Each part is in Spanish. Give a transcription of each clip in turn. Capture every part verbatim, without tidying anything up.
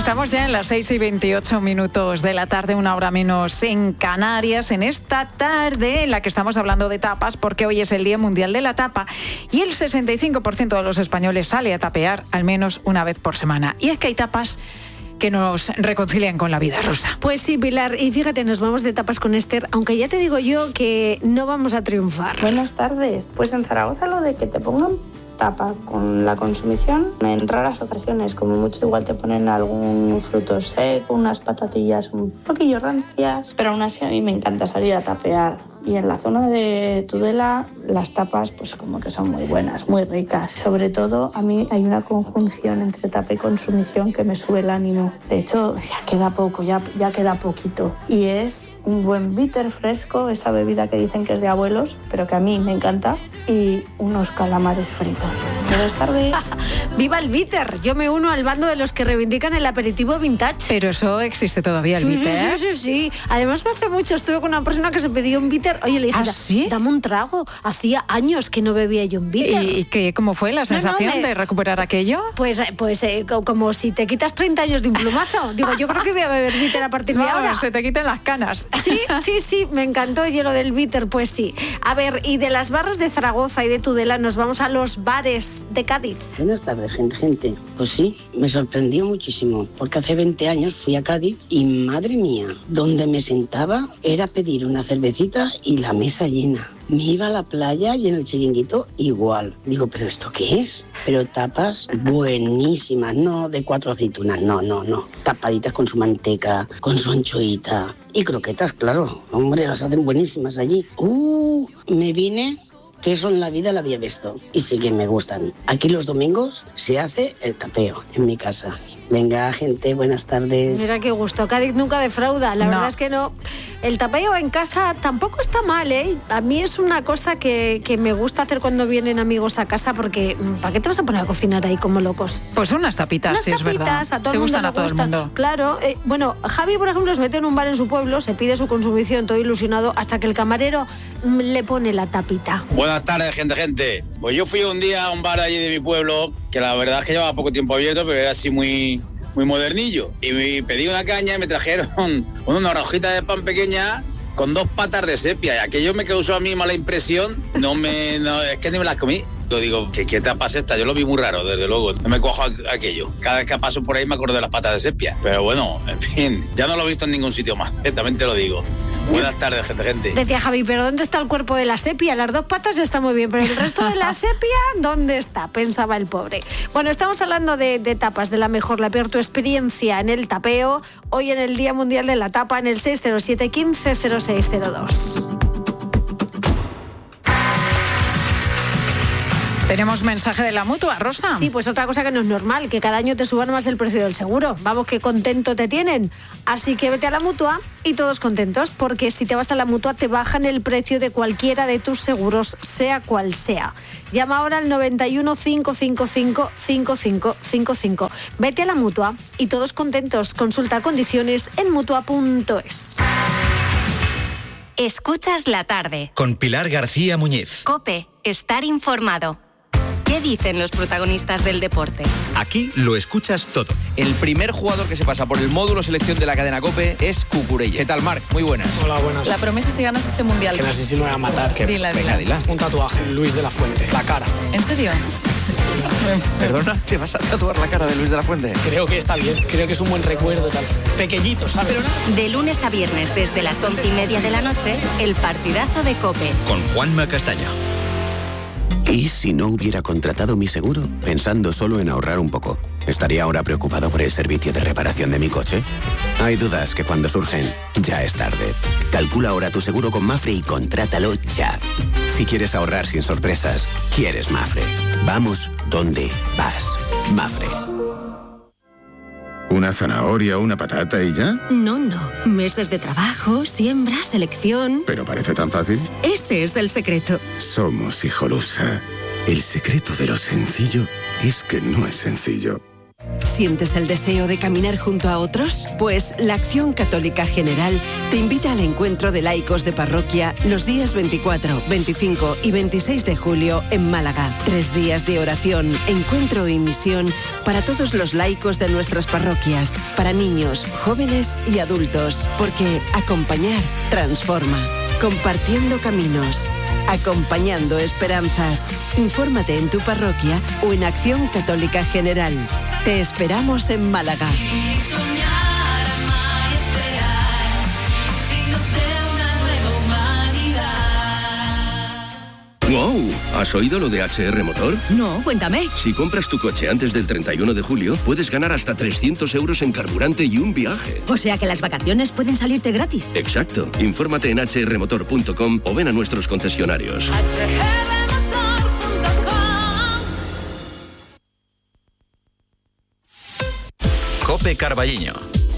Estamos ya en las seis y veintiocho minutos de la tarde, una hora menos en Canarias, en esta tarde en la que estamos hablando de tapas, porque hoy es el Día Mundial de la Tapa y el sesenta y cinco por ciento de los españoles sale a tapear al menos una vez por semana. Y es que hay tapas que nos reconcilian con la vida, Rosa. Pues sí, Pilar, y fíjate, nos vamos de tapas con Esther, aunque ya te digo yo que no vamos a triunfar. Buenas tardes. Pues en Zaragoza lo de que te pongan tapa con la consumición, en raras ocasiones, como mucho igual te ponen algún fruto seco, unas patatillas un poquillo rancias, pero aún así a mí me encanta salir a tapear. Y en la zona de Tudela las tapas pues como que son muy buenas, muy ricas. Sobre todo a mí hay una conjunción entre tapa y consumición que me sube el ánimo. De hecho ya queda poco, ya, ya queda poquito. Y es un buen bitter fresco, esa bebida que dicen que es de abuelos, pero que a mí me encanta, y unos calamares fritos. Buenas tardes. ¡Viva el bitter! Yo me uno al bando de los que reivindican el aperitivo vintage. Pero eso existe todavía, el sí, bitter. Sí, sí, sí, sí. Además me hace mucho, estuve con una persona que se pidió un bitter. Oye, le dije, ¿Ah, sí? dame un trago. Hacía años que no bebía yo un bitter. ¿Y qué, cómo fue la sensación no, no, le... de recuperar aquello? Pues, pues eh, como si te quitas treinta años de un plumazo. Digo, yo creo que voy a beber bitter a partir no, de ahora. Se te quitan las canas. Sí, sí, sí, me encantó y lo del bitter, pues sí. A ver, y de las barras de Zaragoza y de Tudela nos vamos a los bares de Cádiz. Buenas tardes, gente, gente. Pues sí, me sorprendió muchísimo, porque hace veinte años fui a Cádiz y, madre mía, donde me sentaba era pedir una cervecita y la mesa llena. Me iba a la playa y en el chiringuito igual. Digo, ¿pero esto qué es? Pero tapas buenísimas, no de cuatro aceitunas, no, no, no. Tapaditas con su manteca, con su anchoita. Y croquetas, claro. Hombre, las hacen buenísimas allí. Uh, me vine... que eso en la vida lo había visto y sí que me gustan. Aquí los domingos se hace el tapeo en mi casa. Venga, gente, buenas tardes. Mira qué gusto, Cádiz nunca defrauda, la no. verdad es que no. El tapeo en casa tampoco está mal, ¿eh? A mí es una cosa que, que me gusta hacer cuando vienen amigos a casa, porque ¿para qué te vas a poner a cocinar ahí como locos? Pues unas tapitas, unas sí, tapitas, es verdad. A todo se el mundo gustan a todo gusta. el mundo. Claro, eh, bueno, Javi, por ejemplo, se mete en un bar en su pueblo, se pide su consumición, todo ilusionado, hasta que el camarero le pone la tapita. Buenas tardes, gente, gente. Pues yo fui un día a un bar allí de mi pueblo, que la verdad es que llevaba poco tiempo abierto, pero era así muy, muy modernillo. Y me pedí una caña y me trajeron una hojita de pan pequeña con dos patas de sepia. Y aquello me causó a mí mala impresión. No me, no, es que ni me las comí. Yo digo, ¿qué, qué tapa es esta? Yo lo vi muy raro, desde luego. No me cojo aquello. Cada vez que paso por ahí me acuerdo de las patas de sepia. Pero bueno, en fin, ya no lo he visto en ningún sitio más. También te lo digo. Buenas tardes, gente, gente. Decía Javi, ¿pero dónde está el cuerpo de la sepia? Las dos patas está muy bien, pero el resto de la sepia, ¿dónde está? Pensaba el pobre. Bueno, estamos hablando de, de tapas, de la mejor, la peor, tu experiencia en el tapeo. Hoy en el Día Mundial de la Tapa, en el seis cero siete, quince cero seis cero dos. Tenemos mensaje de la Mutua, Rosa. Sí, pues otra cosa que no es normal, que cada año te suban más el precio del seguro. Vamos, que contento te tienen. Así que vete a la Mutua y todos contentos, porque si te vas a la Mutua te bajan el precio de cualquiera de tus seguros, sea cual sea. Llama ahora al noventa y uno, cinco cinco cinco, cinco cinco cinco cinco. Vete a la Mutua y todos contentos. Consulta condiciones en mutua punto es. Escuchas la tarde. Con Pilar García Muñiz. COPE, estar informado. ¿Qué dicen los protagonistas del deporte? Aquí lo escuchas todo. El primer jugador que se pasa por el módulo selección de la cadena COPE es Cucurella. ¿Qué tal, Marc? Muy buenas. Hola, buenas. La promesa si ganas este mundial. Que no sé si me voy a matar. Que... Dila, Venga, dila. dila. Un tatuaje, Luis de la Fuente, la cara. ¿En serio? Perdona, ¿te vas a tatuar la cara de Luis de la Fuente? Creo que está bien, creo que es un buen recuerdo, tal. Pequeñito, ¿sabes? Pero no... De lunes a viernes, desde las once y media de la noche, el partidazo de COPE. Con Juanma Castaño. ¿Y si no hubiera contratado mi seguro? Pensando solo en ahorrar un poco, ¿estaría ahora preocupado por el servicio de reparación de mi coche? Hay dudas que cuando surgen, ya es tarde. Calcula ahora tu seguro con Mafre y contrátalo ya. Si quieres ahorrar sin sorpresas, quieres Mafre. Vamos donde vas. Mafre. ¿Una zanahoria, una patata y ya? No, no. Meses de trabajo, siembra, selección... ¿Pero parece tan fácil? Ese es el secreto. Somos Hijolusa. El secreto de lo sencillo es que no es sencillo. ¿Sientes el deseo de caminar junto a otros? Pues la Acción Católica General te invita al encuentro de laicos de parroquia los días veinticuatro, veinticinco y veintiséis de julio en Málaga. Tres días de oración, encuentro y misión para todos los laicos de nuestras parroquias, para niños, jóvenes y adultos, porque acompañar transforma. Compartiendo caminos, acompañando esperanzas. Infórmate en tu parroquia o en Acción Católica General. Te esperamos en Málaga. ¡Wow! ¿Has oído lo de H R Motor? No, cuéntame. Si compras tu coche antes del treinta y uno de julio, puedes ganar hasta trescientos euros en carburante y un viaje. O sea que las vacaciones pueden salirte gratis. Exacto. Infórmate en h r motor punto com o ven a nuestros concesionarios. Cope Carballiño.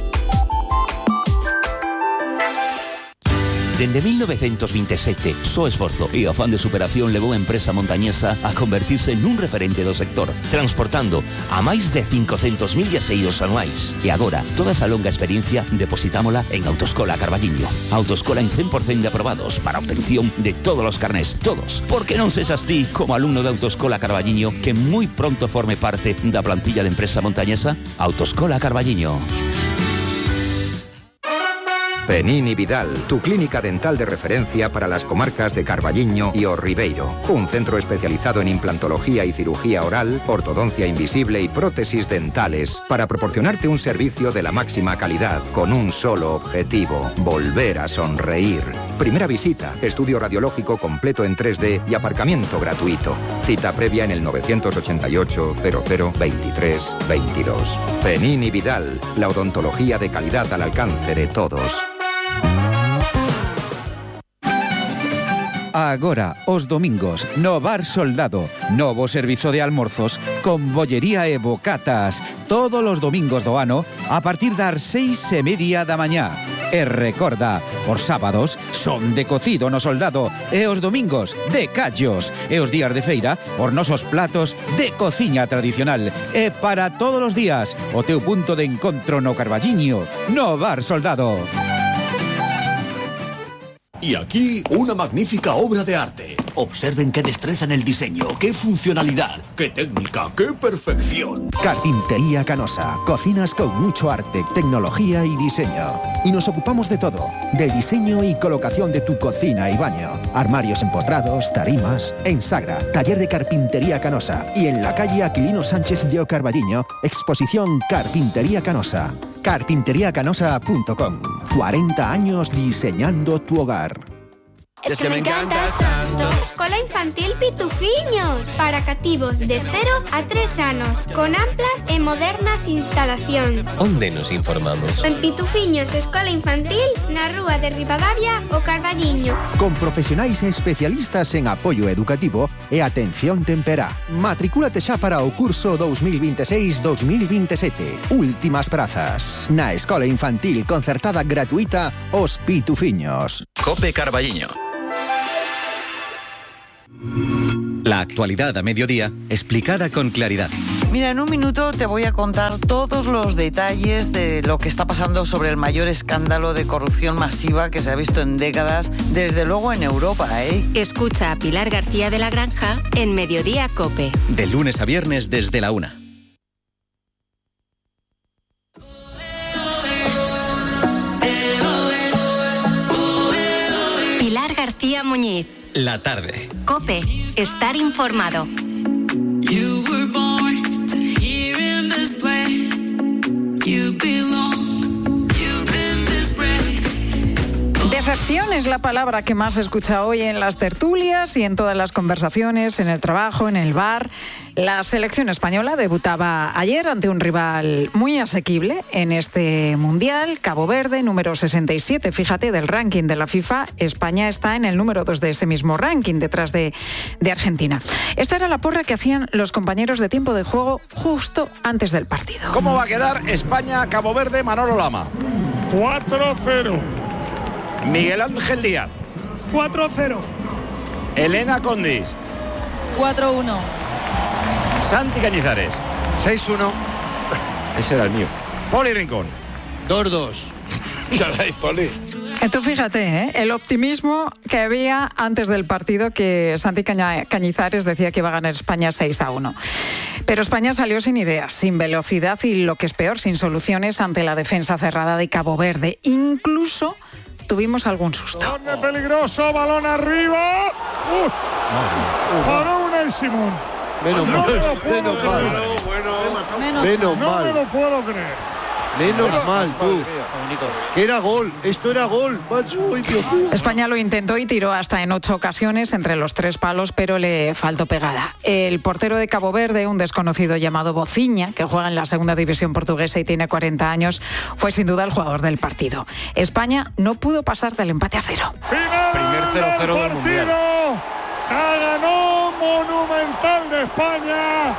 Dende mil novecientos veintisiete, so esforzo e afán de superación levou a empresa montañesa a convertirse nun referente do sector, transportando a máis de cincocentos mil viaxeiros anuais. E agora, toda esa longa experiencia depositámola en Autoescola Carballiño. Autoescola en cien por cien de aprobados para obtención de todos os carnés, todos. Porque non sexas ti, como alumno de Autoescola Carballiño, que moi pronto forme parte da plantilla de empresa montañesa. Autoescola Carballiño. Penini Vidal, tu clínica dental de referencia para las comarcas de Carballiño y O Ribeiro. Un centro especializado en implantología y cirugía oral, ortodoncia invisible y prótesis dentales para proporcionarte un servicio de la máxima calidad con un solo objetivo: volver a sonreír. Primera visita, estudio radiológico completo en tres D y aparcamiento gratuito. Cita previa en el novecientos ochenta y ocho, cero cero, veintitrés, veintidós. Penini Vidal, la odontología de calidad al alcance de todos. Agora, os domingos, no Bar Soldado, novo servizo de almorzos con bollería e bocatas, todos os domingos do ano a partir das seis e media da mañá. E recorda, os sábados son de cocido no Soldado e os domingos de callos e os días de feira os nosos platos de cociña tradicional. E para todos os días, o teu punto de encontro no Carballiño, no Bar Soldado. Y aquí, una magnífica obra de arte. Observen qué destreza en el diseño, qué funcionalidad, qué técnica, qué perfección. Carpintería Canosa. Cocinas con mucho arte, tecnología y diseño. Y nos ocupamos de todo. Del diseño y colocación de tu cocina y baño. Armarios empotrados, tarimas. En Sagra, taller de Carpintería Canosa. Y en la calle Aquilino Sánchez de Carballiño, exposición Carpintería Canosa. carpintería canosa punto com. cuarenta años diseñando tu hogar. Es que me encantas tanto. Escola Infantil Pitufiños, para cativos de cero a tres anos, con amplas e modernas instalacións. Onde nos informamos? En Pitufiños Escola Infantil, na rúa de Ribadavia, o Carballiño. Con profesionais e especialistas en apoio educativo e atención temperá. Matricúlate xa para o curso dos mil veintiséis dos mil veintisiete. Últimas prazas. Na Escola Infantil concertada gratuita Os Pitufiños. Cope Carballiño. La actualidad a mediodía, explicada con claridad. Mira, en un minuto te voy a contar todos los detalles de lo que está pasando sobre el mayor escándalo de corrupción masiva que se ha visto en décadas, desde luego en Europa, ¿eh? Escucha a Pilar García de la Granja en Mediodía Cope. De lunes a viernes desde la una. Pilar García Muñiz. La tarde. Cope. Estar informado. You were born here in this place. You belong. You've been this brave. Decepción es la palabra que más se escucha hoy en las tertulias y en todas las conversaciones, en el trabajo, en el bar. La selección española debutaba ayer ante un rival muy asequible en este Mundial, Cabo Verde, número sesenta y siete, fíjate, del ranking de la FIFA. España está en el número dos de ese mismo ranking, detrás de, de Argentina. Esta era la porra que hacían los compañeros de tiempo de juego justo antes del partido. ¿Cómo va a quedar España-Cabo Verde, Manolo Lama? cuatro cero. Miguel Ángel Díaz. cuatro cero. Elena Condis. cuatro uno. Santi Cañizares. seis uno. Ese era el mío. Poli Rincón. dos dos. Caray, Poli. Tú fíjate, ¿eh? El optimismo que había antes del partido, que Santi Caña- Cañizares decía que iba a ganar España seis a uno. Pero España salió sin ideas, sin velocidad y, lo que es peor, sin soluciones ante la defensa cerrada de Cabo Verde. Incluso tuvimos algún susto. ¡Balón peligroso! ¡Balón arriba! ¡Uh! ¡Paró Unai Simón! Menos no mal, me lo puedo menos creer. mal. Menos, Menos no mal. me lo puedo creer. Menos mal, tú. Que era gol, esto era gol, macho. Ay, Dios mío. España lo intentó y tiró hasta en ocho ocasiones entre los tres palos, pero le faltó pegada. El portero de Cabo Verde, un desconocido llamado Bociña, que juega en la segunda división portuguesa y tiene cuarenta años, fue sin duda el jugador del partido. España no pudo pasar del empate a cero. Final Primer cero cero del Mundial. Ganó Monumental de España.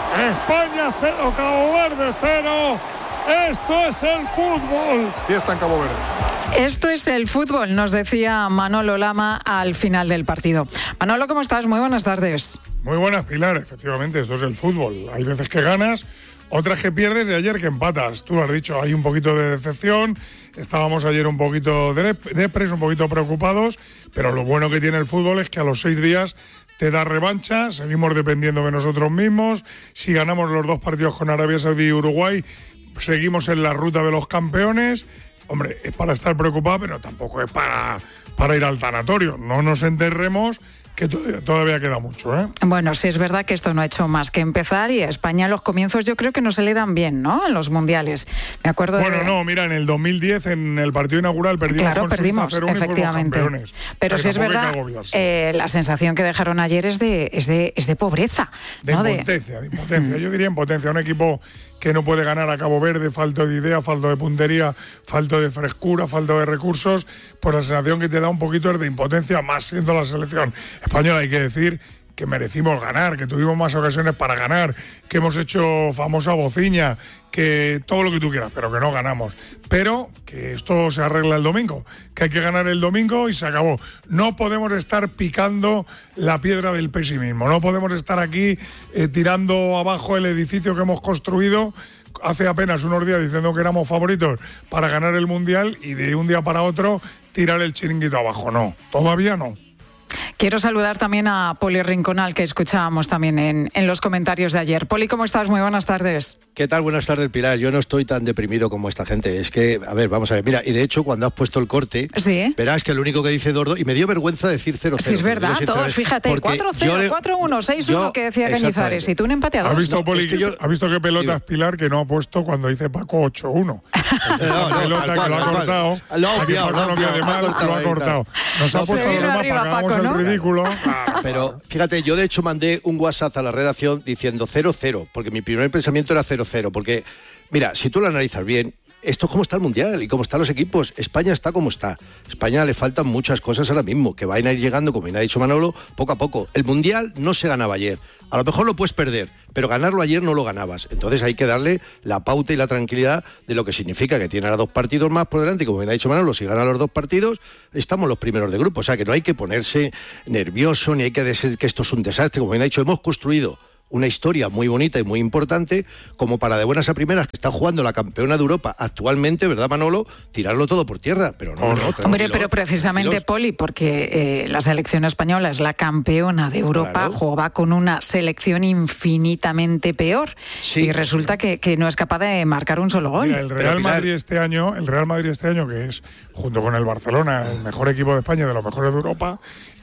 España cero, Cabo Verde cero. Esto es el fútbol. Fiesta en Cabo Verde. Esto es el fútbol, nos decía Manolo Lama al final del partido. Manolo, ¿cómo estás? Muy buenas tardes. Muy buenas, Pilar. Efectivamente, esto es el fútbol. Hay veces que ganas, otras que pierdes y ayer que empatas. Tú lo has dicho, hay un poquito de decepción. Estábamos ayer un poquito de depres, un poquito preocupados, pero lo bueno que tiene el fútbol es que a los seis días te da revancha, seguimos dependiendo de nosotros mismos. Si ganamos los dos partidos con Arabia Saudí y Uruguay, seguimos en la ruta de los campeones. Hombre, es para estar preocupado, pero tampoco es para, para ir al tanatorio. No nos enterremos, que todavía, todavía queda mucho, ¿eh? Bueno, sí es verdad que esto no ha hecho más que empezar y a España los comienzos yo creo que no se le dan bien, ¿no? En los mundiales. Me acuerdo Bueno, de... no, mira, en el dos mil diez, en el partido inaugural, perdimos Claro, con perdimos, Suiza cero uno y fuimos efectivamente. campeones. Pero sí es tampoco hay que verdad, agobiarse. eh, la sensación que dejaron ayer es de, es de, es de pobreza. De ¿no? impotencia, de impotencia. Yo diría impotencia. Un equipo que no puede ganar a Cabo Verde, falto de idea, falto de puntería, falto de frescura, falto de recursos, pues la sensación que te da un poquito es de impotencia, más siendo la selección española. Hay que decir que merecimos ganar, que tuvimos más ocasiones para ganar, que hemos hecho famosa Bociña, que todo lo que tú quieras, pero que no ganamos. Pero que esto se arregla el domingo, que hay que ganar el domingo y se acabó. No podemos estar picando la piedra del pesimismo, no podemos estar aquí eh, tirando abajo el edificio que hemos construido hace apenas unos días diciendo que éramos favoritos para ganar el Mundial y de un día para otro tirar el chiringuito abajo. No, todavía no. Quiero saludar también a Poli Rinconal, que escuchábamos también en, en los comentarios de ayer. Poli, ¿cómo estás? Muy buenas tardes. ¿Qué tal? Buenas tardes, Pilar. Yo no estoy tan deprimido como esta gente. Es que, a ver, vamos a ver. Mira, y de hecho, cuando has puesto el corte, ¿Sí? verás que lo único que dice dos dos, y me dio vergüenza decir cero cero. Sí, es verdad, todos, fíjate, cuatro cero, cuatro uno, seis uno que decía Cañizares, y tú un empate a dos. ¿Has visto, No, Poli, es que yo- ¿has visto qué pelotas, Pilar, que no ha puesto cuando dice Paco ocho uno? No, no, pelota al que cual, lo ha al cual. cortado, Lo ha a que obviado, Paco lo ha no quede obviado, mal, lo ha lo ha cortado, cortado. Nos ha Se puesto vino los demás arriba, para que hagamos Paco, el ¿no? ridículo. Pero fíjate, yo de hecho mandé un WhatsApp a la redacción diciendo cero cero, porque mi primer pensamiento era cero cero, porque, mira, si tú lo analizas bien, esto es como está el Mundial y cómo están los equipos. España está como está. España le faltan muchas cosas ahora mismo, que van a ir llegando, como bien ha dicho Manolo, poco a poco. El Mundial no se ganaba ayer. A lo mejor lo puedes perder, pero ganarlo ayer no lo ganabas. Entonces hay que darle la pauta y la tranquilidad de lo que significa que tiene ahora dos partidos más por delante. Y como bien ha dicho Manolo, si ganan los dos partidos, estamos los primeros de grupo. O sea, que no hay que ponerse nervioso, ni hay que decir que esto es un desastre. Como bien ha dicho, hemos construido una historia muy bonita y muy importante, como para de buenas a primeras, que está jugando la campeona de Europa actualmente, ¿verdad, Manolo? Tirarlo todo por tierra, pero no, no. Hombre, pero precisamente, Poli, porque eh, la selección española es la campeona de Europa, Claro. juega con una selección infinitamente peor y resulta que, que no es capaz de marcar un solo gol. Mira, el Real Madrid este año, el Real Madrid este año, que es junto con el Barcelona el mejor equipo de España, de los mejores de Europa,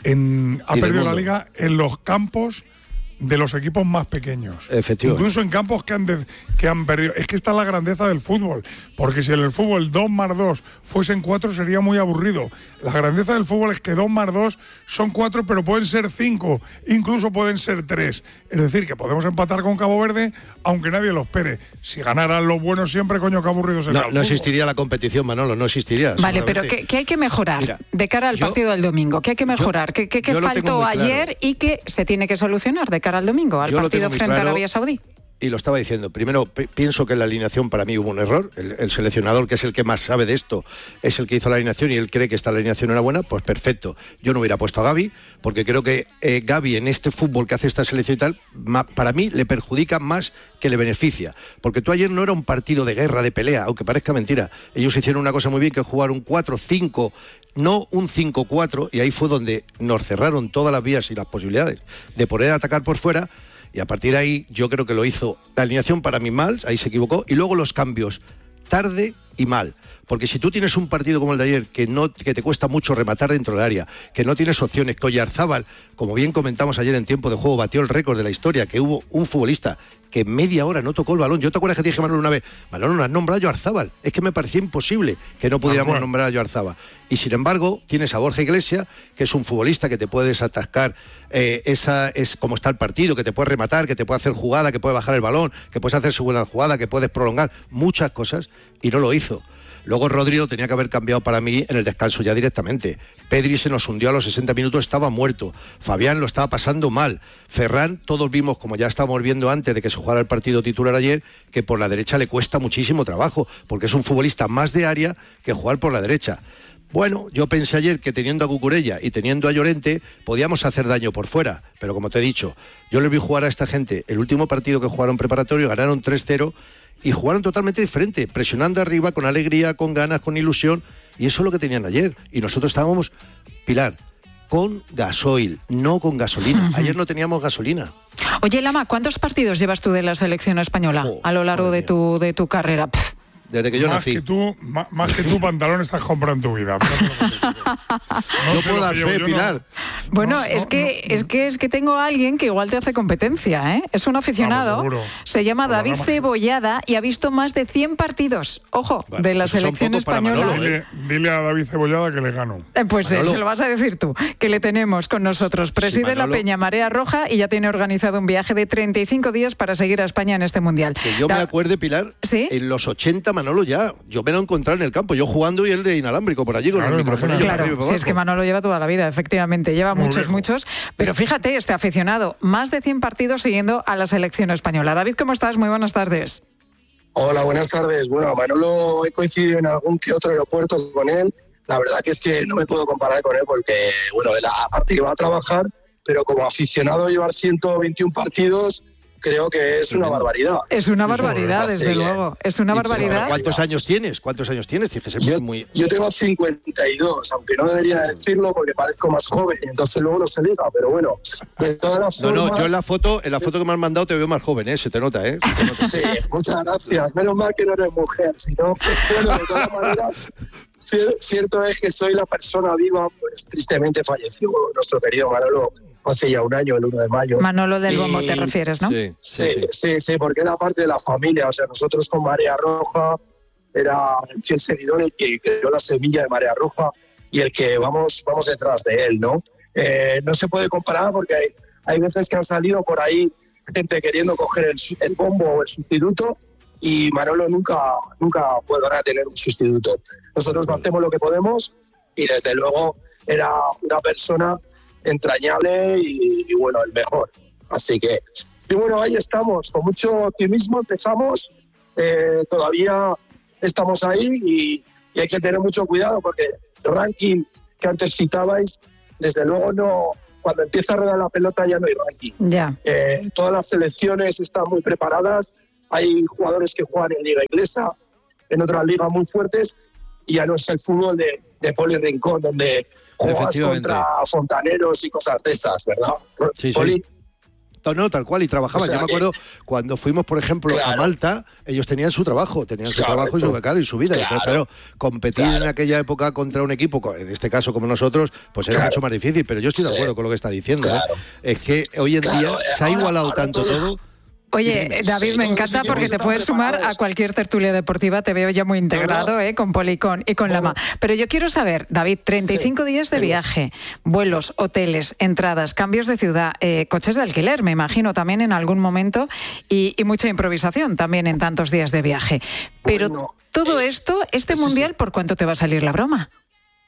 en, ha Y del perdido la mundo. liga en los campos de los equipos más pequeños. Efectivamente. Incluso en campos que han, de- que han perdido. Es que está la grandeza del fútbol. Porque si en el fútbol dos más dos fuesen cuatro sería muy aburrido. La grandeza del fútbol es que dos más dos son cuatro, pero pueden ser cinco. Incluso pueden ser tres. Es decir, que podemos empatar con Cabo Verde, aunque nadie lo espere. Si ganaran los buenos siempre, coño, qué aburrido sería No, el no fútbol. existiría la competición, Manolo, no existiría. Vale, pero seguramente. ¿qué, qué hay que mejorar Mira, de cara al yo- partido del domingo? ¿Qué hay que mejorar? ¿Qué, qué, qué yo lo tengo faltó muy claro. ayer y qué se tiene que solucionar de cara al domingo, al Yo lo partido tengo muy frente a claro. Arabia Saudí? y lo estaba diciendo. Primero, p- pienso que en la alineación para mí hubo un error. El, el seleccionador, que es el que más sabe de esto, es el que hizo la alineación y él cree que esta alineación era buena. Pues perfecto. Yo no hubiera puesto a Gavi, porque creo que eh, Gavi en este fútbol que hace esta selección y tal, ma, para mí le perjudica más que le beneficia. Porque tú ayer no era un partido de guerra, de pelea, aunque parezca mentira. Ellos hicieron una cosa muy bien, que jugar un cuatro cinco, no un cinco cuatro, y ahí fue donde nos cerraron todas las vías y las posibilidades de poder atacar por fuera. Y a partir de ahí yo creo que lo hizo. La alineación para mí mal, ahí se equivocó, y luego los cambios, tarde y mal. Porque si tú tienes un partido como el de ayer, que no que te cuesta mucho rematar dentro del área, que no tienes opciones, que Oyarzábal, como bien comentamos ayer en tiempo de juego, batió el récord de la historia, que hubo un futbolista que media hora no tocó el balón. ¿Yo te acuerdas que te dije, Manolo, una vez, Manolo, no has nombrado a Oyarzábal? Es que me parecía imposible que no pudiéramos ah, bueno. nombrar a Oyarzábal. Y sin embargo, tienes a Borja Iglesias, que es un futbolista que te puede desatascar, eh, esa es como está el partido, que te puede rematar, que te puede hacer jugada, que puede bajar el balón, que puedes hacer su buena jugada, que puedes prolongar, muchas cosas, y no lo hizo. Luego Rodrigo tenía que haber cambiado para mí en el descanso ya directamente. Pedri se nos hundió a los sesenta minutos, estaba muerto. Fabián lo estaba pasando mal. Ferran, todos vimos, como ya estábamos viendo antes de que se jugara el partido titular ayer, que por la derecha le cuesta muchísimo trabajo, porque es un futbolista más de área que jugar por la derecha. Bueno, yo pensé ayer que teniendo a Cucurella y teniendo a Llorente podíamos hacer daño por fuera, pero como te he dicho, yo le vi jugar a esta gente el último partido que jugaron preparatorio, ganaron tres cero y jugaron totalmente diferente, presionando arriba, con alegría, con ganas, con ilusión, y eso es lo que tenían ayer. Y nosotros estábamos, Pilar, con gasoil, no con gasolina. Ayer no teníamos gasolina. Oye, Lama, ¿cuántos partidos llevas tú de la selección española oh, a lo largo de tu, de tu carrera? Pff. Desde que yo más nací. Que tú, más, más que tú, pantalón estás comprando tu vida. No, no puedo dar fe, yo, Pilar. No. Bueno, no, es, no, que, no. es que es que tengo a alguien que igual te hace competencia, ¿eh? Es un aficionado, Vamos, se llama Pero David Cebollada y ha visto más de cien partidos, ojo, vale, de la selección española. Manolo, dile, dile a David Cebollada que le gano. Eh, pues eh, se lo vas a decir tú, que le tenemos con nosotros. Preside sí, la Peña Marea Roja y ya tiene organizado un viaje de treinta y cinco días para seguir a España en este Mundial. Que yo da... me acuerde, Pilar, ¿sí? En los ochenta, Manolo ya... Yo me lo encontré en el campo, yo jugando y él de inalámbrico por allí con claro, el micrófono. Claro, si es que Manolo lleva toda la vida, efectivamente, lleva Muy muchos, viejo. muchos. Pero fíjate, este aficionado, más de cien partidos siguiendo a la selección española. David, ¿cómo estás? Muy buenas tardes. Hola, buenas tardes. Bueno, Manolo, he coincidido en algún que otro aeropuerto con él. La verdad que es que no me puedo comparar con él porque, bueno, él aparte que va a trabajar, pero como aficionado llevar ciento veintiún partidos... Creo que es una barbaridad. Es una barbaridad, desde sí, luego. Es una barbaridad. ¿Cuántos años tienes? ¿Cuántos años tienes? Fíjese, yo, muy... yo tengo cincuenta y dos, aunque no debería decirlo porque parezco más joven, entonces luego no se diga, pero bueno, de todas las No, formas... no, yo en la foto, en la foto que me han mandado te veo más joven, ¿eh? Se te nota, ¿eh? Se te nota. Sí, muchas gracias. Menos mal que no eres mujer, sino bueno, de todas maneras, cierto es que soy la persona viva, pues tristemente falleció nuestro querido Manolo hace ya un año, el uno de mayo. Manolo del Bombo, y... te refieres, ¿no? Sí sí, sí, sí, sí, porque era parte de la familia. O sea, nosotros con Marea Roja era el fiel seguidor el que creó la semilla de Marea Roja y el que vamos, vamos detrás de él, ¿no? Eh, no se puede comparar porque hay, hay veces que han salido por ahí gente queriendo coger el, el bombo o el sustituto y Manolo nunca, nunca podrá tener un sustituto. Nosotros hacemos lo que podemos y desde luego era una persona entrañable y, y bueno, el mejor. Así que, y bueno, ahí estamos, con mucho optimismo empezamos, eh, todavía estamos ahí y, y hay que tener mucho cuidado porque el ranking que antes citabais, desde luego no, cuando empieza a rodar la pelota ya no hay ranking. Ya. Eh, todas las selecciones están muy preparadas, hay jugadores que juegan en liga inglesa, en otras ligas muy fuertes y ya no es el fútbol de, de Poli Rincón donde juegas contra fontaneros y cosas de esas, ¿verdad? Sí, Poli. sí. No, tal cual, y trabajaban. O sea, Yo me acuerdo que, cuando fuimos, por ejemplo, claro. a Malta, ellos tenían su trabajo, tenían claro, su trabajo y su becario y su vida. Claro. Entonces, claro, competir claro. en aquella época contra un equipo, en este caso como nosotros, pues era claro. mucho más difícil. Pero yo estoy de acuerdo sí. con lo que está diciendo. Claro. ¿eh? Es que hoy en claro. día se ha igualado ahora, tanto ahora todo. Oye, David, sí, me encanta porque te puedes sumar a cualquier tertulia deportiva, te veo ya muy integrado eh, con Poli y con, y con Lama. Pero yo quiero saber, David, treinta y cinco sí. días de viaje, vuelos, hoteles, entradas, cambios de ciudad, eh, coches de alquiler, me imagino también en algún momento, y, y mucha improvisación también en tantos días de viaje. Pero bueno, todo eh, esto, este sí, mundial, sí. ¿por cuánto te va a salir la broma?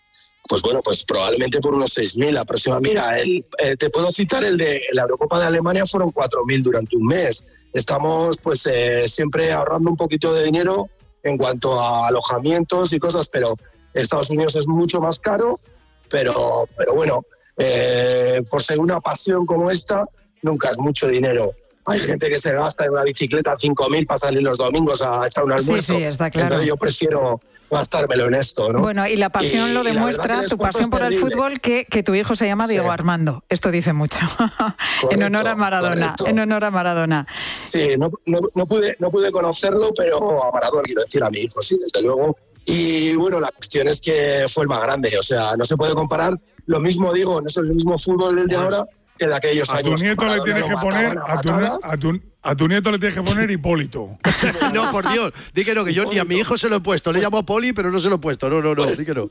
pues bueno, pues probablemente por unos seis mil aproximadamente. Mira, el, eh, te puedo citar el de la Eurocopa de Alemania, fueron cuatro mil durante un mes. Estamos pues eh, siempre ahorrando un poquito de dinero en cuanto a alojamientos y cosas, pero Estados Unidos es mucho más caro, pero, pero bueno, eh, por ser una pasión como esta, nunca es mucho dinero. Hay gente que se gasta en una bicicleta cinco mil para salir los domingos a echar un almuerzo. Sí, sí, está claro. Entonces yo prefiero gastármelo en esto, ¿no? Bueno, y la pasión Y- lo y la demuestra, verdad que tu el pasión esfuerzo por es el terrible. fútbol, que, que tu hijo se llama Sí. Diego Armando. Esto dice mucho. en Correcto, honor a Maradona. correcto. En honor a Maradona. Sí, no, no, no pude, no pude conocerlo, pero a Maradona, quiero decir, a mi hijo, sí, desde luego. Y bueno, la cuestión es que fue el más grande, o sea, no se puede comparar. Lo mismo digo, no es el mismo fútbol el de ahora que el de aquellos A tu años. nieto le Maradona tienes lo que poner, mataban a tu, patadas. a, tu, a tu nieto le tienes que poner Hipólito. No, por Dios, di que no, que yo ni a mi hijo se lo he puesto. Le llamo Poli, pero no se lo he puesto. No, no, no, di que no.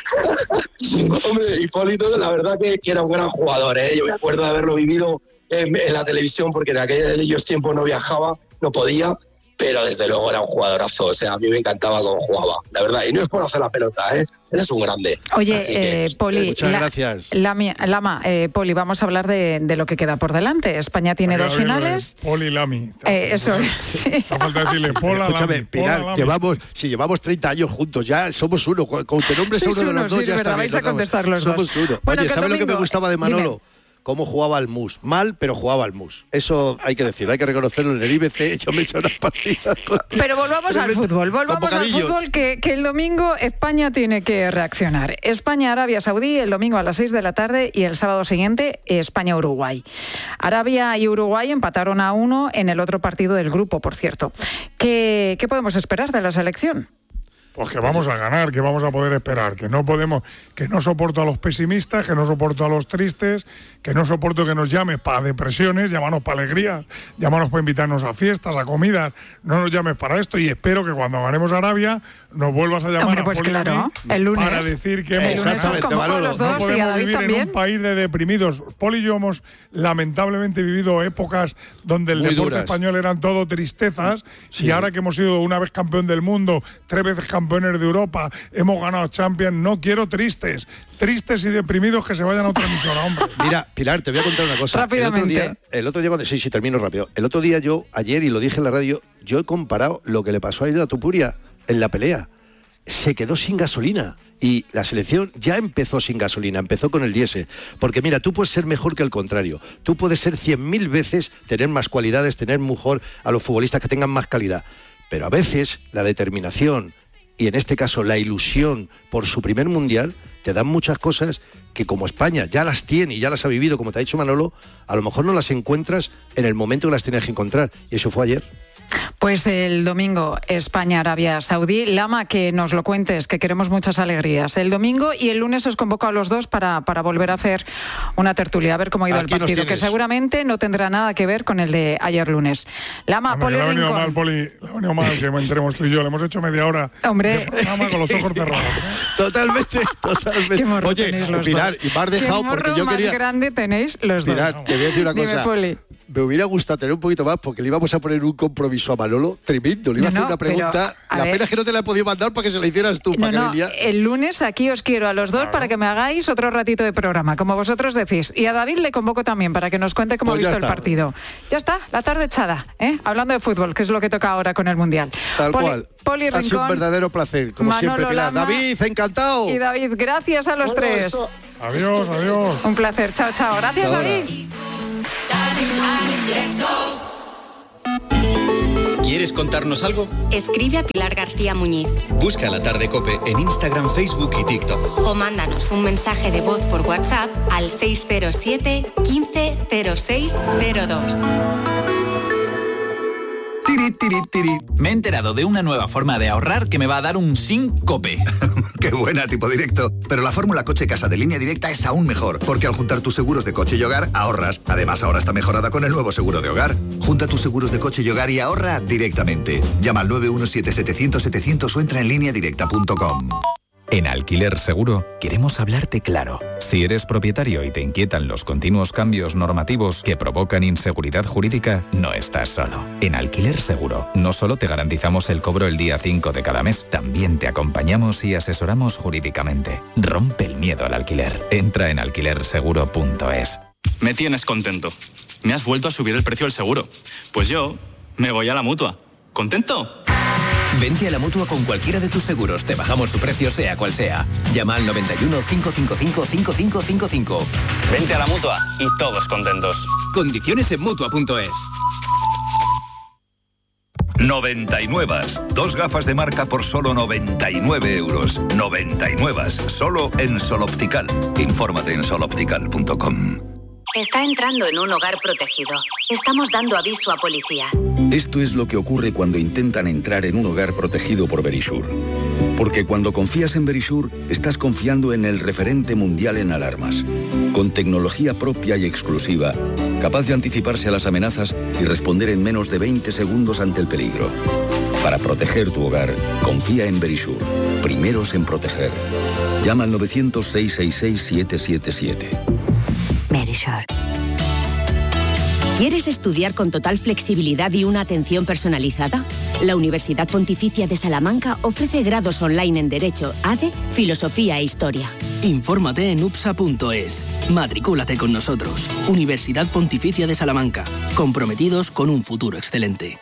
Hombre, Hipólito, la verdad que, que era un gran jugador, ¿eh? Yo me acuerdo de haberlo vivido en, en la televisión, porque en aquellos tiempos no viajaba, no podía, pero desde luego era un jugadorazo. O sea, a mí me encantaba cómo jugaba, la verdad. Y no es por hacer la pelota, ¿eh? Eres un grande. Oye, Así que, eh, Poli, Muchas la- gracias. Lami- Lama, eh, Poli, vamos a hablar de, de lo que queda por delante. España tiene dos finales. Poli Lami. Eh, eso es. sí. Te falta decirle Pola Escúchame, Lami. Pilar, Pola Lami. llevamos, si llevamos treinta años juntos, ya somos uno. Cu- Cuando te nombres a Sois uno de uno, los dos, sí, ya es está verdad, bien. vais a no, contestar los somos dos. uno. Bueno, Oye, que ¿sabes lo que me domingo- gustaba de Manolo? Dime. Cómo jugaba al mus. Mal, pero jugaba al mus. Eso hay que decirlo, hay que reconocerlo. En el I B C yo me he hecho unas partidas. con- Pero volvamos al Tremendo. fútbol, volvamos Con al bocadillos. fútbol que, que el domingo España tiene que reaccionar. España-Arabia Saudí el domingo a las seis de la tarde y el sábado siguiente España-Uruguay. Arabia y Uruguay empataron a uno en el otro partido del grupo, por cierto. ¿Qué, qué podemos esperar de la selección? Pues que vamos a ganar, que vamos a poder esperar, que no podemos, que no soporto a los pesimistas, que no soporto a los tristes, que no soporto que nos llames para depresiones, llámanos para alegrías, llámanos para invitarnos a fiestas, a comidas, no nos llames para esto, y espero que cuando ganemos a Arabia nos vuelvas a llamar Hombre, a pues Poli y a claro, mí el lunes. para decir que El hemos lunes os ganado. convoco a los dos No y a podemos David vivir también. en un país de deprimidos. Poli y yo hemos lamentablemente vivido épocas donde el Muy deporte duras. español eran todo tristezas, Sí. y ahora que hemos sido una vez campeón del mundo, tres veces campeones de Europa, hemos ganado Champions, no quiero tristes, tristes y deprimidos que se vayan a otra emisora, hombre. Mira, Pilar, te voy a contar una cosa. Rápidamente. El otro día, el otro día cuando, sí, sí, termino rápido. El otro día yo, ayer, y lo dije en la radio, yo he comparado lo que le pasó a Aida Tupuria en la pelea. Se quedó sin gasolina. Y la selección ya empezó sin gasolina, empezó con el diésel. Porque mira, tú puedes ser mejor que el contrario. Tú puedes ser cien mil veces, tener más cualidades, tener mejor a los futbolistas que tengan más calidad. Pero a veces la determinación, y en este caso la ilusión por su primer mundial, te dan muchas cosas que como España ya las tiene y ya las ha vivido, como te ha dicho Manolo, a lo mejor no las encuentras en el momento que las tienes que encontrar. Y eso fue ayer. Pues el domingo España-Arabia Saudí. Lama, que nos lo cuentes, que queremos muchas alegrías. El domingo y el lunes os convoco a los dos para, para volver a hacer una tertulia, a ver cómo ha ido Aquí el nos partido, que tienes. seguramente no tendrá nada que ver con el de ayer lunes. Lama, Hombre, Poli que le ha venido Rincón. mal, Poli, le ha venido mal que entremos tú y yo. Le hemos hecho media hora Hombre. de programa con los ojos cerrados. ¿eh? Totalmente, totalmente. Qué morro Oye, tenéis los Pilar, dos. y me has dejado Qué porque morro yo más quería... grande tenéis los dos. Pilar, te voy a decir una Dime, cosa. Poli. Me hubiera gustado tener un poquito más porque le íbamos a poner un compromiso a Manolo tremendo. Le iba No, a hacer no, una pregunta. pero, a la ver. pena es que no te la he podido mandar para que se la hicieras tú. No, para que no, me lia- el lunes aquí os quiero a los dos para que me hagáis otro ratito de programa, como vosotros decís. Y a David le convoco también para que nos cuente cómo Pues ha ya visto el está. partido. Ya está, la tarde echada, ¿eh? Hablando de fútbol, que es lo que toca ahora con el Mundial. Tal Poli, cual. Poli Ha sido un Rincón verdadero placer, como Manolo siempre, Pilar. Lama David, encantado. y David, gracias a los Bueno, tres. esto- Adiós, adiós. Un placer, chao, chao. Gracias, Hasta ahora. David. ¿Quieres contarnos algo? Escribe a Pilar García Muñiz Busca La Tarde Cope en Instagram, Facebook y TikTok. o mándanos un mensaje de voz por WhatsApp al seis cero siete, quince, cero seis cero dos. Tiri, tiri, tiri. Me he enterado de una nueva forma de ahorrar que me va a dar un síncope. Qué buena, tipo directo. Pero la fórmula coche casa de Línea Directa es aún mejor, porque al juntar tus seguros de coche y hogar, ahorras. Además, ahora está mejorada con el nuevo seguro de hogar. Junta tus seguros de coche y hogar y ahorra directamente. Llama al nueve uno siete, setecientos, setecientos o entra en línea directa punto com. En Alquiler Seguro queremos hablarte claro. Si eres propietario y te inquietan los continuos cambios normativos que provocan inseguridad jurídica, no estás solo. En Alquiler Seguro no solo te garantizamos el cobro el día cinco de cada mes, también te acompañamos y asesoramos jurídicamente. Rompe el miedo al alquiler. Entra en alquiler seguro punto es. Me tienes contento. Me has vuelto a subir el precio del seguro. Pues yo me voy a la Mutua. ¿Contento? Vente a la Mutua con cualquiera de tus seguros. Te bajamos su precio sea cual sea. Llama al noventa y uno, cinco cinco cinco, cinco cinco cinco cinco. Vente a la Mutua y todos contentos. Condiciones en Mutua punto es. noventa y nueve. Dos gafas de marca por solo noventa y nueve euros. noventa y nueve. Solo en Sol Optical. Infórmate en sol optical punto com. Está entrando en un hogar protegido. Estamos dando aviso a policía. Esto es lo que ocurre cuando intentan entrar en un hogar protegido por Verisure. Porque cuando confías en Verisure, estás confiando en el referente mundial en alarmas. Con tecnología propia y exclusiva, capaz de anticiparse a las amenazas y responder en menos de veinte segundos ante el peligro. Para proteger tu hogar, confía en Verisure. Primeros en proteger. Llama al novecientos, seiscientos sesenta y seis, siete siete siete. Verisure. ¿Quieres estudiar con total flexibilidad y una atención personalizada? La Universidad Pontificia de Salamanca ofrece grados online en Derecho, A D E, Filosofía e Historia. Infórmate en U P S A punto es. Matricúlate con nosotros. Universidad Pontificia de Salamanca. Comprometidos con un futuro excelente.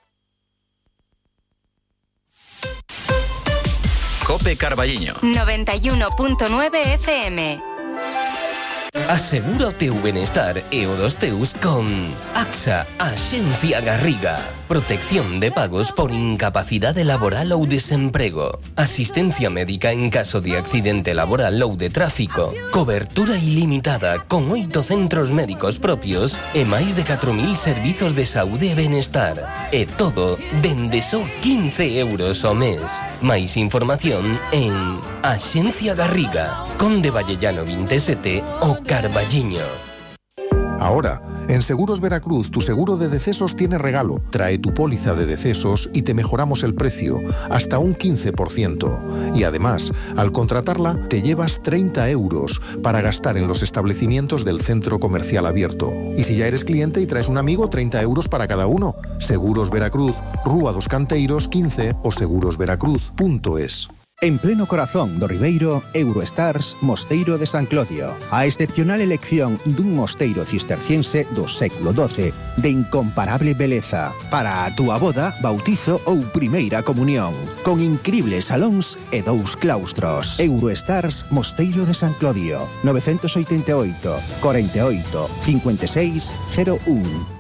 Cope Carballiño. noventa y uno punto nueve F M. Asegura o teu benestar e o dos teus con AXA, Axencia Garriga. Protección de pagos por incapacidade laboral ou desemprego. Asistencia médica en caso de accidente laboral ou de tráfico. Cobertura ilimitada con oito centros médicos propios e máis de catro mil servizos de saúde e benestar. E todo dende só quince euros ao mes. Máis información en Axencia Garriga, Conde Vallellano veintisiete o Carballiño. Ahora, en Seguros Veracruz, tu seguro de decesos tiene regalo. Trae tu póliza de decesos y te mejoramos el precio, hasta un quince por ciento. Y además, al contratarla, te llevas treinta euros para gastar en los establecimientos del centro comercial abierto. Y si ya eres cliente y traes un amigo, treinta euros para cada uno. Seguros Veracruz, Rúa dos Canteiros quince o seguros veracruz punto es. En pleno corazón do Ribeiro, Eurostars Mosteiro de San Clodio. A excepcional elección dun mosteiro cisterciense do século doce, de incomparable beleza, para a túa boda, bautizo ou primeira comunión, con incribles salóns e dous claustros. Eurostars Mosteiro de San Clodio, novecientos ochenta e oito, cuarenta y ocho, cincuenta y seis, cero uno.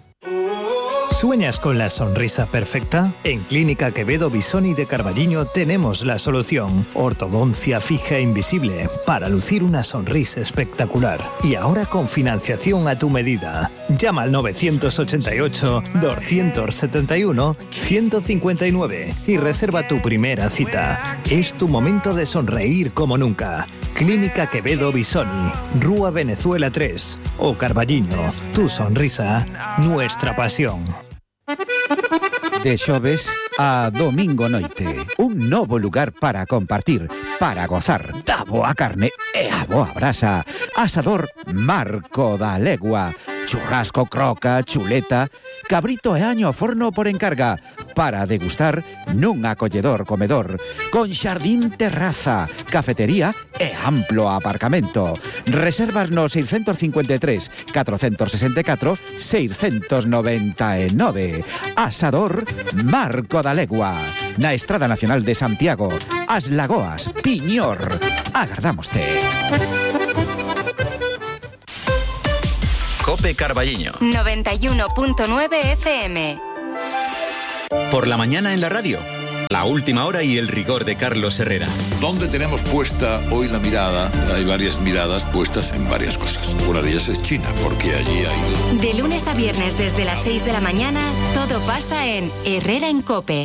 ¿Sueñas con la sonrisa perfecta? En Clínica Quevedo Bisoni de Carballiño tenemos la solución. Ortodoncia fija e invisible para lucir una sonrisa espectacular. Y ahora con financiación a tu medida. Llama al novecientos ochenta y ocho, doscientos setenta y uno, ciento cincuenta y nueve y reserva tu primera cita. Es tu momento de sonreír como nunca. Clínica Quevedo Bisoni, Rúa Venezuela tres o Carballiño. Tu sonrisa, nuestra pasión. De xoves a domingo noite, un novo lugar para compartir, para gozar da boa carne e a boa brasa. Asador Marco da Legua. Churrasco, croca, chuleta, cabrito e año ao forno por encarga, para degustar nun acolledor comedor, con xardín terraza, cafetería e amplo aparcamento. Reservas no seiscentos cincuenta y tres, cuatrocientos sesenta y cuatro, seiscientos noventa y nueve. Asador Marco da Legua, na Estrada Nacional de Santiago, As Lagoas, Piñor. Agardámoste. Cope Carballiño. noventa y uno punto nueve F M. Por la mañana en la radio. La última hora y el rigor de Carlos Herrera. ¿Dónde tenemos puesta hoy la mirada? Hay varias miradas puestas en varias cosas. Una de ellas es China, porque allí hay... De lunes a viernes desde las seis de la mañana, todo pasa en Herrera en Cope.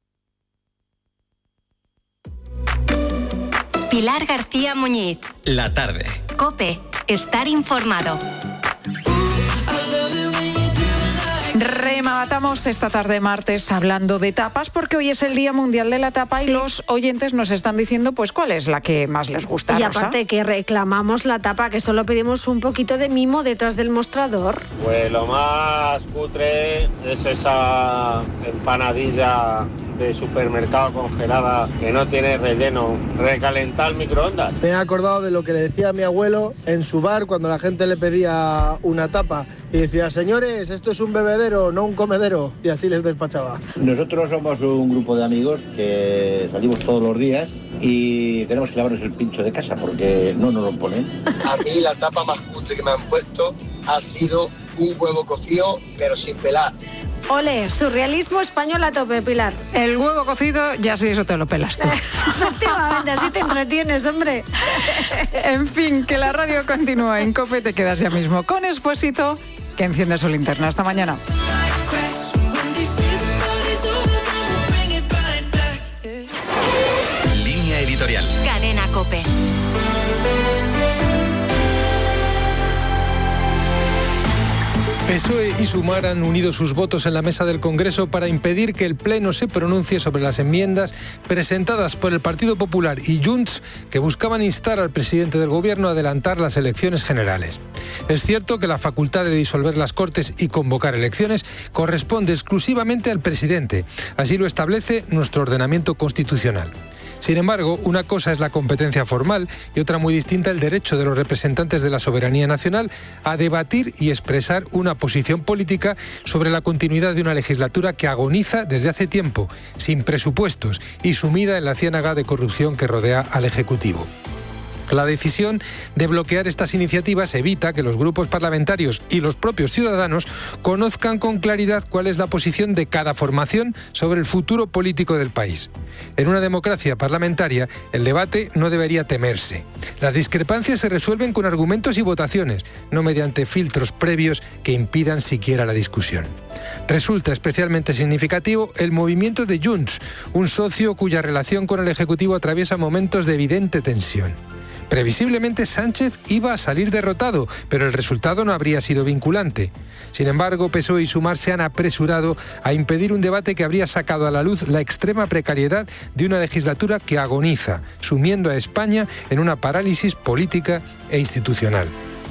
Pilar García Muñiz. La tarde. Cope. Estar informado. Rematamos esta tarde martes hablando de tapas porque hoy es el Día Mundial de la Tapa, sí. Y los oyentes nos están diciendo pues cuál es la que más les gusta. Y Rosa. aparte que reclamamos la tapa, que solo pedimos un poquito de mimo detrás del mostrador. Pues lo más cutre es esa empanadilla de supermercado congelada que no tiene relleno, recalentar microondas. Me he acordado de lo que le decía a mi abuelo en su bar cuando la gente le pedía una tapa y decía, señores, esto es un bebedero, no un comedero, y así les despachaba. Nosotros somos un grupo de amigos que salimos todos los días y tenemos que lavarnos el pincho de casa porque no nos lo ponen. A mí la tapa más cutre que me han puesto ha sido un huevo cocido, pero sin pelar. Ole, surrealismo español a tope, Pilar. El huevo cocido, ya sí, eso te lo pelas tú. Efectivamente, así te entretienes, hombre. En fin, que la radio continúa en COPE, te quedas ya mismo con Expósito, que enciende su linterna. Hasta mañana. Línea editorial. Cadena COPE. P S O E y Sumar han unido sus votos en la mesa del Congreso para impedir que el Pleno se pronuncie sobre las enmiendas presentadas por el Partido Popular y Junts que buscaban instar al presidente del Gobierno a adelantar las elecciones generales. Es cierto que la facultad de disolver las Cortes y convocar elecciones corresponde exclusivamente al presidente. Así lo establece nuestro ordenamiento constitucional. Sin embargo, una cosa es la competencia formal y otra muy distinta el derecho de los representantes de la soberanía nacional a debatir y expresar una posición política sobre la continuidad de una legislatura que agoniza desde hace tiempo, sin presupuestos y sumida en la ciénaga de corrupción que rodea al Ejecutivo. La decisión de bloquear estas iniciativas evita que los grupos parlamentarios y los propios ciudadanos conozcan con claridad cuál es la posición de cada formación sobre el futuro político del país. En una democracia parlamentaria, el debate no debería temerse. Las discrepancias se resuelven con argumentos y votaciones, no mediante filtros previos que impidan siquiera la discusión. Resulta especialmente significativo el movimiento de Junts, un socio cuya relación con el Ejecutivo atraviesa momentos de evidente tensión. Previsiblemente Sánchez iba a salir derrotado, pero el resultado no habría sido vinculante. Sin embargo, P S O E y Sumar se han apresurado a impedir un debate que habría sacado a la luz la extrema precariedad de una legislatura que agoniza, sumiendo a España en una parálisis política e institucional.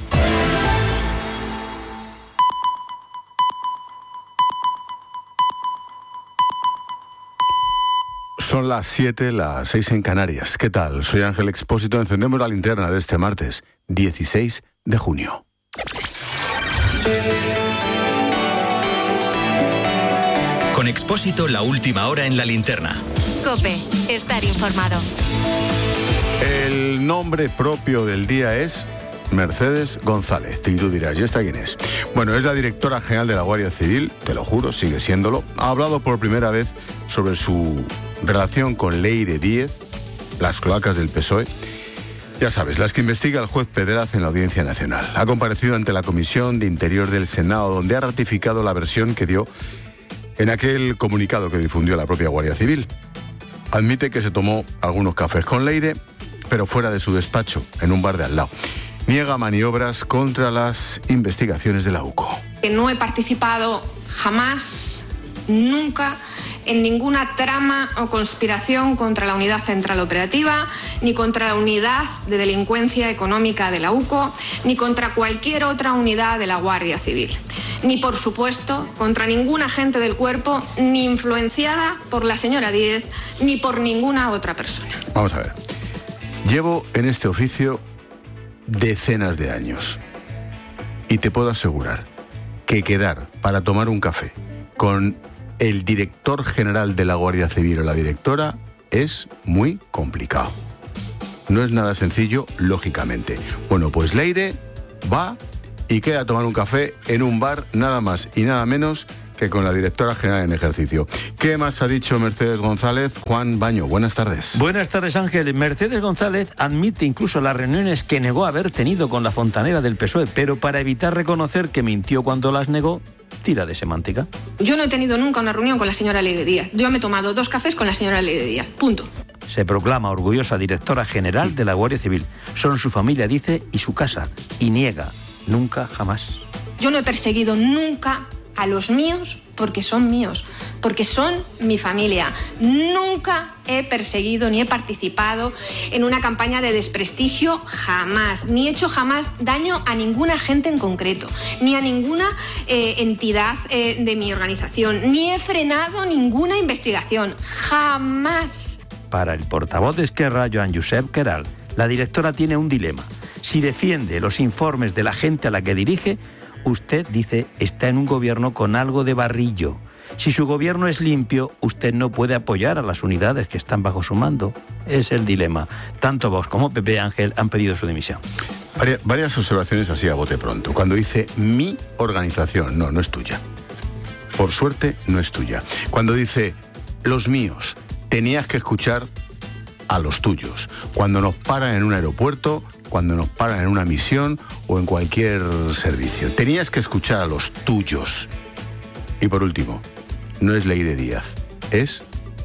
Son las siete, las seis en Canarias. ¿Qué tal? Soy Ángel Expósito. Encendemos la linterna de este martes, dieciséis de junio. Con Expósito, la última hora en la linterna. COPE, estar informado. El nombre propio del día es Mercedes González. Y tú dirás, ¿y esta quién es? Bueno, es la directora general de la Guardia Civil, te lo juro, sigue siéndolo. Ha hablado por primera vez sobre su relación con Leire Díez, las cloacas del P S O E. Ya sabes, las que investiga el juez Pedraz en la Audiencia Nacional. Ha comparecido ante la Comisión de Interior del Senado, donde ha ratificado la versión que dio en aquel comunicado que difundió la propia Guardia Civil. Admite que se tomó algunos cafés con Leire, pero fuera de su despacho, en un bar de al lado. Niega maniobras contra las investigaciones de la U C O. No he participado jamás, nunca, en ninguna trama o conspiración contra la Unidad Central Operativa, ni contra la Unidad de Delincuencia Económica de la U C O, ni contra cualquier otra unidad de la Guardia Civil. Ni, por supuesto, contra ningún agente del cuerpo, ni influenciada por la señora Díez, ni por ninguna otra persona. Vamos a ver. Llevo en este oficio decenas de años y te puedo asegurar que quedar para tomar un café con el director general de la Guardia Civil o la directora es muy complicado. No es nada sencillo, lógicamente. Bueno, pues Leire va y queda a tomar un café en un bar, nada más y nada menos que con la directora general en ejercicio. ¿Qué más ha dicho Mercedes González? Juan Baño, buenas tardes. Buenas tardes, Ángel. Mercedes González admite incluso las reuniones que negó haber tenido con la fontanera del P S O E, pero para evitar reconocer que mintió cuando las negó, tira de semántica. Yo no he tenido nunca una reunión con la señora Leire Díaz. Yo me he tomado dos cafés con la señora Leire Díaz. Punto. Se proclama orgullosa directora general de la Guardia Civil. Son su familia, dice, y su casa. Y niega, nunca, jamás. Yo no he perseguido nunca a los míos porque son míos, porque son mi familia. Nunca he perseguido ni he participado en una campaña de desprestigio, jamás, ni he hecho jamás daño a ninguna gente en concreto, ni a ninguna eh, entidad eh, de mi organización, ni he frenado ninguna investigación, jamás. Para el portavoz de Esquerra, Joan Josep Queralt, la directora tiene un dilema. Si defiende los informes de la gente a la que dirige, usted, dice, está en un gobierno con algo de barrillo. Si su gobierno es limpio, usted no puede apoyar a las unidades que están bajo su mando. Es el dilema. Tanto Vox como P P, Ángel, han pedido su dimisión. Varias, varias observaciones así a bote pronto. Cuando dice mi organización, no, no es tuya. Por suerte, no es tuya. Cuando dice los míos, tenías que escuchar a los tuyos. Cuando nos paran en un aeropuerto, cuando nos paran en una misión o en cualquier servicio. Tenías que escuchar a los tuyos. Y por último, no es Leire Díaz, es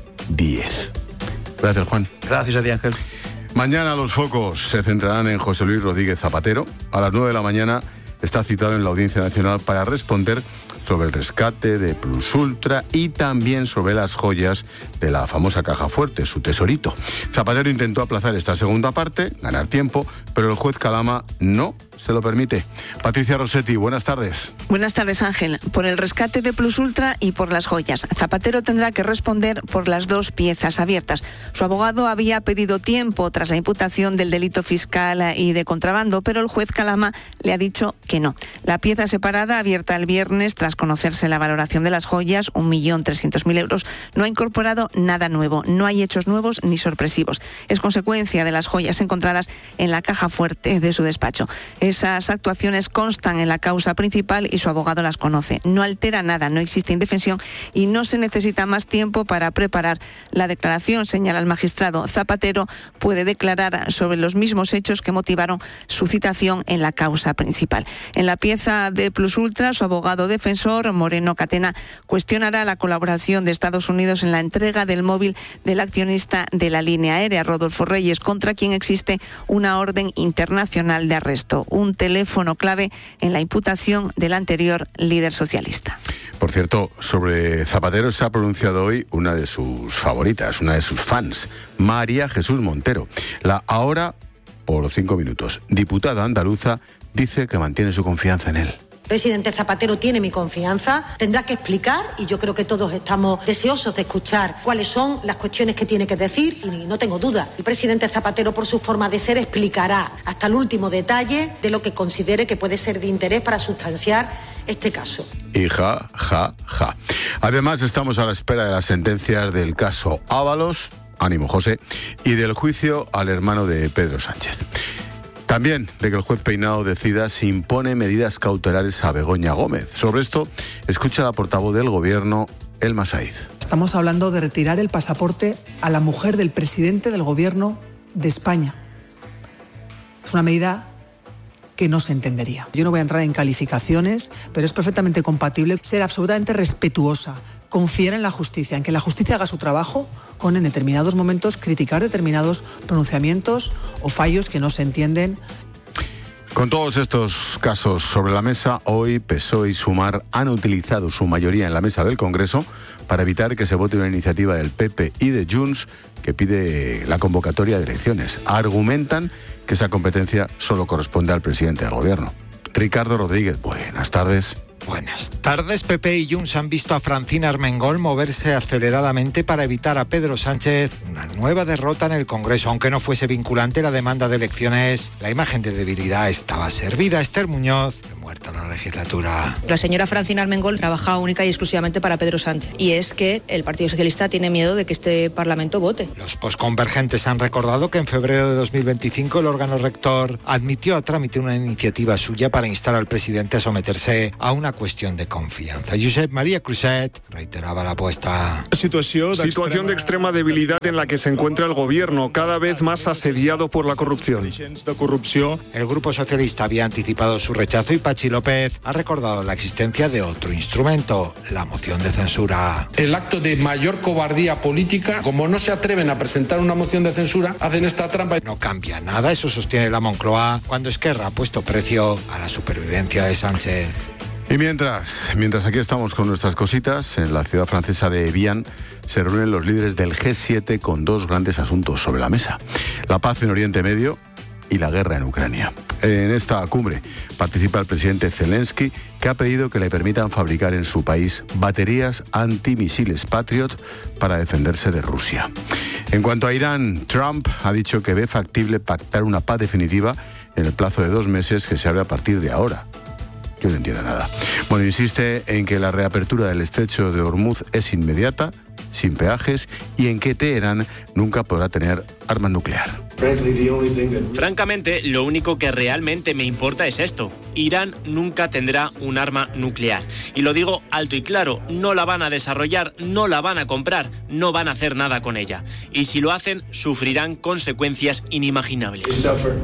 diez. Gracias, Juan. Gracias a ti, Ángel. Mañana los focos se centrarán en José Luis Rodríguez Zapatero. A las nueve de la mañana está citado en la Audiencia Nacional para responder sobre el rescate de Plus Ultra y también sobre las joyas de la famosa caja fuerte, su tesorito. Zapatero intentó aplazar esta segunda parte, ganar tiempo, pero el juez Calama no se lo permite. Patricia Rossetti, buenas tardes. Buenas tardes, Ángel. Por el rescate de Plus Ultra y por las joyas. Zapatero tendrá que responder por las dos piezas abiertas. Su abogado había pedido tiempo tras la imputación del delito fiscal y de contrabando, pero el juez Calama le ha dicho que no. La pieza separada, abierta el viernes tras conocerse la valoración de las joyas, un millón trescientos mil euros, no ha incorporado nada nuevo. No hay hechos nuevos ni sorpresivos. Es consecuencia de las joyas encontradas en la caja fuerte de su despacho. Esas actuaciones constan en la causa principal y su abogado las conoce. No altera nada, no existe indefensión y no se necesita más tiempo para preparar la declaración, señala el magistrado. Zapatero puede declarar sobre los mismos hechos que motivaron su citación en la causa principal. En la pieza de Plus Ultra, su abogado defensor, Moreno Catena, cuestionará la colaboración de Estados Unidos en la entrega del móvil del accionista de la línea aérea, Rodolfo Reyes, contra quien existe una orden internacional de arresto. Un teléfono clave en la imputación del anterior líder socialista. Por cierto, sobre Zapatero se ha pronunciado hoy una de sus favoritas, una de sus fans, María Jesús Montero. La ahora, por cinco minutos, diputada andaluza, dice que mantiene su confianza en él. Presidente Zapatero tiene mi confianza, tendrá que explicar y yo creo que todos estamos deseosos de escuchar cuáles son las cuestiones que tiene que decir y no tengo duda. El presidente Zapatero, por su forma de ser, explicará hasta el último detalle de lo que considere que puede ser de interés para sustanciar este caso. Y ja, ja, ja. Además, estamos a la espera de las sentencias del caso Ábalos, ánimo José, y del juicio al hermano de Pedro Sánchez. También de que el juez Peinado decida si impone medidas cautelares a Begoña Gómez. Sobre esto, escucha la portavoz del Gobierno, Elma Saiz. Estamos hablando de retirar el pasaporte a la mujer del presidente del Gobierno de España. Es una medida que no se entendería. Yo no voy a entrar en calificaciones, pero es perfectamente compatible ser absolutamente respetuosa, confiar en la justicia, en que la justicia haga su trabajo, con en determinados momentos criticar determinados pronunciamientos o fallos que no se entienden. Con todos estos casos sobre la mesa, hoy P S O E y Sumar han utilizado su mayoría en la mesa del Congreso para evitar que se vote una iniciativa del P P y de Junts que pide la convocatoria de elecciones. Argumentan que esa competencia solo corresponde al presidente del Gobierno. Ricardo Rodríguez, buenas tardes. Buenas tardes. P P y Junts han visto a Francina Armengol moverse aceleradamente para evitar a Pedro Sánchez una nueva derrota en el Congreso. Aunque no fuese vinculante la demanda de elecciones, la imagen de debilidad estaba servida. Esther Muñoz, muerta en la legislatura. La señora Francina Armengol trabaja única y exclusivamente para Pedro Sánchez. Y es que el Partido Socialista tiene miedo de que este Parlamento vote. Los posconvergentes han recordado que en febrero de dos mil veinticinco el órgano rector admitió a trámite una iniciativa suya para instar al presidente a someterse a una cuestión de confianza. Josep María Cruzet reiteraba la apuesta. Situación de, Situación extrema... de extrema debilidad en la que se encuentra el gobierno, cada vez más asediado por la corrupción. El Grupo Socialista había anticipado su rechazo y Pachi López ha recordado la existencia de otro instrumento, la moción de censura. El acto de mayor cobardía política, como no se atreven a presentar una moción de censura, hacen esta trampa. No cambia nada, eso sostiene la Moncloa, cuando Esquerra ha puesto precio a la supervivencia de Sánchez. Y mientras, mientras aquí estamos con nuestras cositas, en la ciudad francesa de Evian se reúnen los líderes del G siete con dos grandes asuntos sobre la mesa: la paz en Oriente Medio y la guerra en Ucrania. En esta cumbre participa el presidente Zelensky, que ha pedido que le permitan fabricar en su país baterías antimisiles Patriot para defenderse de Rusia. En cuanto a Irán, Trump ha dicho que ve factible pactar una paz definitiva en el plazo de dos meses que se abre a partir de ahora. Yo no entiendo nada. Bueno, insiste en que la reapertura del estrecho de Hormuz es inmediata, sin peajes, y en que Teherán nunca podrá tener armas nucleares. Francamente, lo único que realmente me importa es esto. Irán nunca tendrá un arma nuclear. Y lo digo alto y claro, no la van a desarrollar, no la van a comprar, no van a hacer nada con ella. Y si lo hacen, sufrirán consecuencias inimaginables.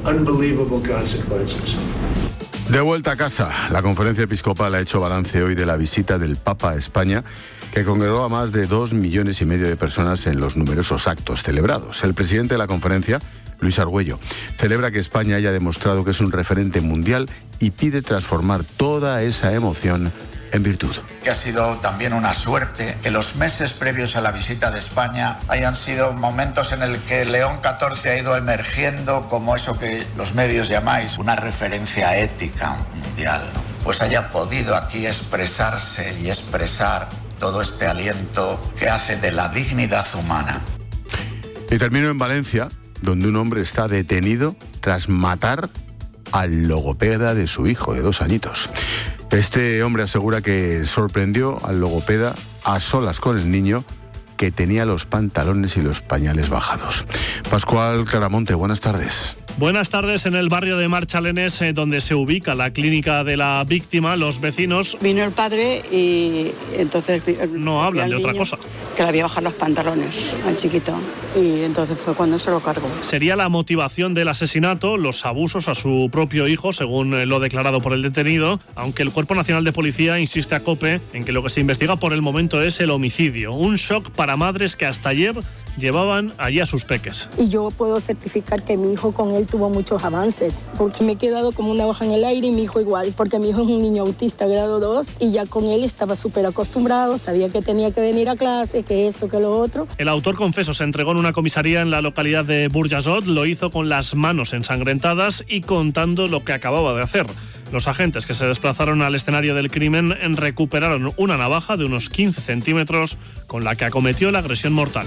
De vuelta a casa, la Conferencia Episcopal ha hecho balance hoy de la visita del Papa a España, que congregó a más de dos millones y medio de personas en los numerosos actos celebrados. El presidente de la conferencia, Luis Argüello, celebra que España haya demostrado que es un referente mundial y pide transformar toda esa emoción en virtud. Que ha sido también una suerte que los meses previos a la visita de España hayan sido momentos en el que León catorce ha ido emergiendo como eso que los medios llamáis una referencia ética mundial, ¿no? Pues haya podido aquí expresarse y expresar todo este aliento que hace de la dignidad humana. Y termino en Valencia, donde un hombre está detenido tras matar al logopeda de su hijo de dos añitos. Este hombre asegura que sorprendió al logopeda a solas con el niño, que tenía los pantalones y los pañales bajados. Pascual Claramonte, buenas tardes. Buenas tardes. En el barrio de Marchalenes, eh, donde se ubica la clínica de la víctima, los vecinos... Vino el padre y entonces... No hablan de otra cosa. Que le había bajado los pantalones al chiquito y entonces fue cuando se lo cargó. Sería la motivación del asesinato, los abusos a su propio hijo, según lo declarado por el detenido, aunque el Cuerpo Nacional de Policía insiste a COPE en que lo que se investiga por el momento es el homicidio. Un shock para madres que hasta ayer llevaban allí a sus peques. Y yo puedo certificar que mi hijo con él tuvo muchos avances, porque me he quedado como una hoja en el aire y mi hijo igual, porque mi hijo es un niño autista grado dos y ya con él estaba súper acostumbrado, sabía que tenía que venir a clase, que esto, que lo otro. El autor confeso se entregó en una comisaría en la localidad de Burjasot, lo hizo con las manos ensangrentadas y contando lo que acababa de hacer. Los agentes que se desplazaron al escenario del crimen recuperaron una navaja de unos quince centímetros con la que acometió la agresión mortal.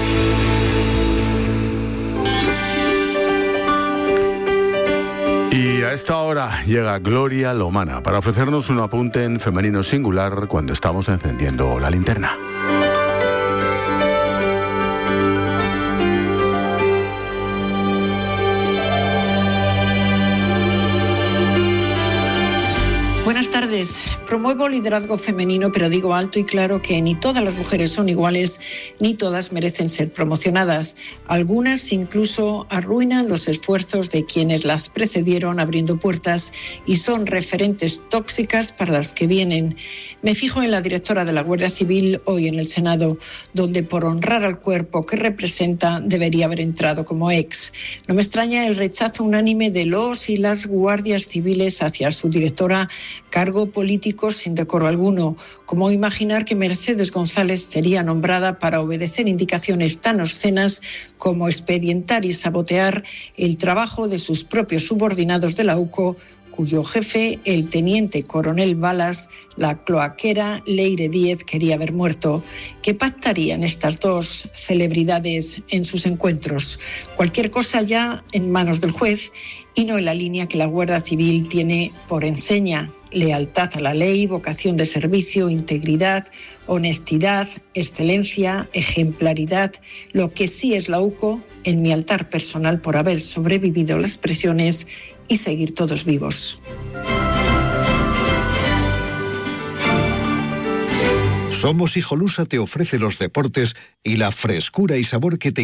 Y a esta hora llega Gloria Lomana para ofrecernos un apunte en femenino singular cuando estamos encendiendo la linterna. Buenas tardes. Promuevo el liderazgo femenino, pero digo alto y claro que ni todas las mujeres son iguales, ni todas merecen ser promocionadas. Algunas incluso arruinan los esfuerzos de quienes las precedieron abriendo puertas y son referentes tóxicas para las que vienen. Me fijo en la directora de la Guardia Civil hoy en el Senado, donde por honrar al cuerpo que representa debería haber entrado como ex. No me extraña el rechazo unánime de los y las guardias civiles hacia su directora, cargo político sin decoro alguno. ¿Cómo imaginar que Mercedes González sería nombrada para obedecer indicaciones tan obscenas como expedientar y sabotear el trabajo de sus propios subordinados de la U C O, cuyo jefe, el teniente coronel Balas, la cloaquera Leire Díez, quería ver muerto? ¿Qué pactarían estas dos celebridades en sus encuentros? Cualquier cosa ya en manos del juez y no en la línea que la Guardia Civil tiene por enseña: lealtad a la ley, vocación de servicio, integridad, honestidad, excelencia, ejemplaridad. Lo que sí es la U C O, en mi altar personal por haber sobrevivido las presiones y seguir todos vivos. Somos Hijolusa te ofrece los deportes y la frescura y sabor que te